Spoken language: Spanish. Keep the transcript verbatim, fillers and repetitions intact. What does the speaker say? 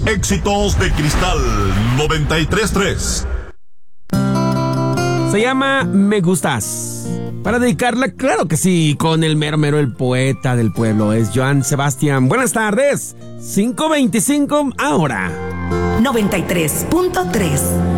Éxitos de Cristal noventa y tres tres. Se llama Me Gustas. Para dedicarla, claro que sí, con el mero mero, el poeta del pueblo. Es Joan Sebastián. Buenas tardes. cinco veinticinco ahora. noventa y tres punto tres.